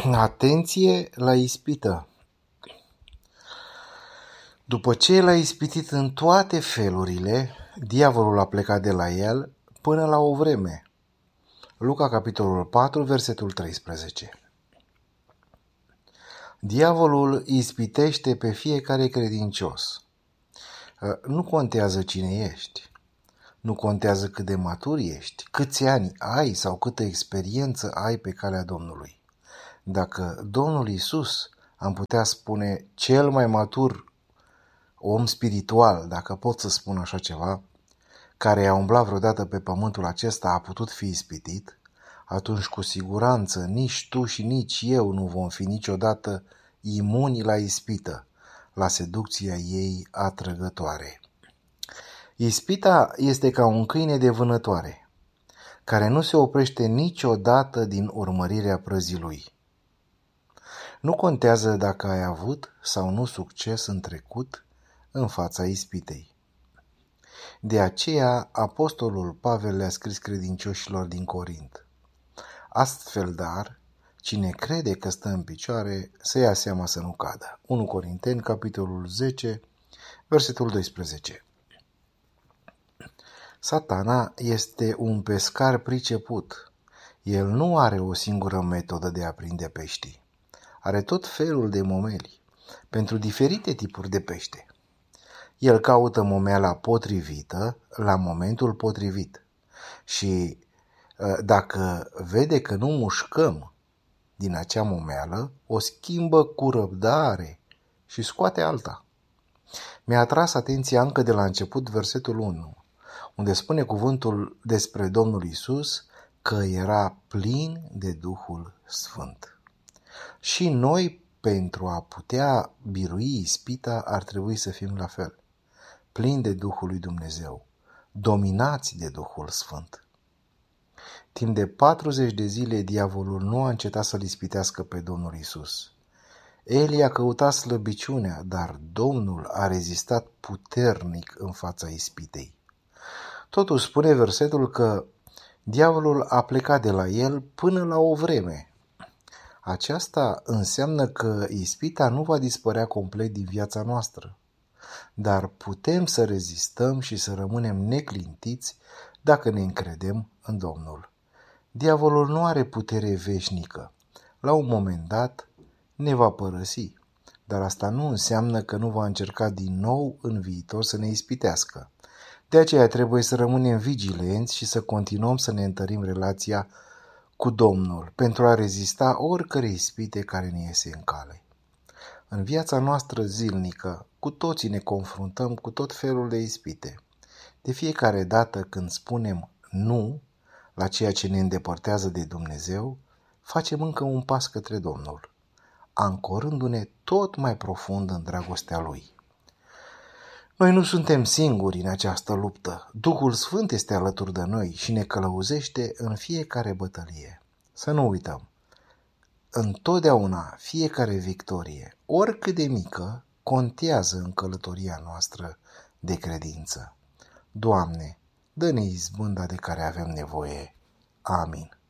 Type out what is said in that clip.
Atenție la ispită! După ce l-a ispitit în toate felurile, diavolul a plecat de la el până la o vreme. Luca, capitolul 4, versetul 13. Diavolul ispitește pe fiecare credincios. Nu contează cine ești. Nu contează cât de matur ești, câți ani ai sau câtă experiență ai pe calea Domnului. Dacă Domnul Iisus, am putea spune, cel mai matur om spiritual, dacă pot să spun așa ceva, care a umblat vreodată pe pământul acesta a putut fi ispitit, atunci cu siguranță nici tu și nici eu nu vom fi niciodată imuni la ispită, la seducția ei atrăgătoare. Ispita este ca un câine de vânătoare, care nu se oprește niciodată din urmărirea prăzii lui. Nu contează dacă ai avut sau nu succes în trecut în fața ispitei. De aceea, apostolul Pavel le-a scris credincioșilor din Corint: astfel, dar, cine crede că stă în picioare, să ia seama să nu cadă. 1 Corinteni, capitolul 10, versetul 12. Satana este un pescar priceput. El nu are o singură metodă de a prinde pești. Are tot felul de momeli pentru diferite tipuri de pește. El caută momeala potrivită la momentul potrivit și dacă vede că nu mușcăm din acea momeală, o schimbă cu răbdare și scoate alta. Mi-a atras atenția încă de la început versetul 1, unde spune cuvântul despre Domnul Iisus că era plin de Duhul Sfânt. Și noi, pentru a putea birui ispita, ar trebui să fim la fel, plini de Duhul lui Dumnezeu, dominați de Duhul Sfânt. Timp de 40 de zile, diavolul nu a încetat să-L ispitească pe Domnul Iisus. El i-a căutat slăbiciunea, dar Domnul a rezistat puternic în fața ispitei. Totuși spune versetul că diavolul a plecat de la el până la o vreme. Aceasta înseamnă că ispita nu va dispărea complet din viața noastră, dar putem să rezistăm și să rămânem neclintiți dacă ne încredem în Domnul. Diavolul nu are putere veșnică. La un moment dat ne va părăsi, dar asta nu înseamnă că nu va încerca din nou în viitor să ne ispitească. De aceea trebuie să rămânem vigilenți și să continuăm să ne întărim relația cu Domnul pentru a rezista oricărei ispite care ne iese în cale. În viața noastră zilnică, cu toții ne confruntăm cu tot felul de ispite. De fiecare dată când spunem nu la ceea ce ne îndepărtează de Dumnezeu, facem încă un pas către Domnul, ancorându-ne tot mai profund în dragostea Lui. Noi nu suntem singuri în această luptă. Duhul Sfânt este alături de noi și ne călăuzește în fiecare bătălie. Să nu uităm, întotdeauna fiecare victorie, oricât de mică, contează în călătoria noastră de credință. Doamne, dă-ne izbânda de care avem nevoie. Amin.